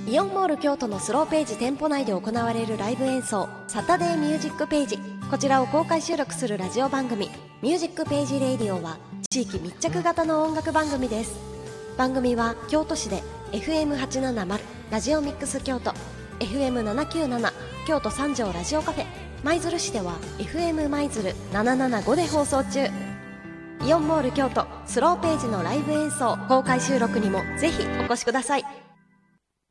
イオンモール京都のスローページ店舗内で行われるライブ演奏、サタデーミュージックページ。こちらを公開収録するラジオ番組ミュージックページレイディオは地域密着型の音楽番組です。番組は京都市で FM870 ラジオミックス京都、 FM797 京都三条ラジオカフェ、舞鶴市では FM 舞鶴775で放送中。イオンモール京都スローページのライブ演奏公開収録にもぜひお越しください。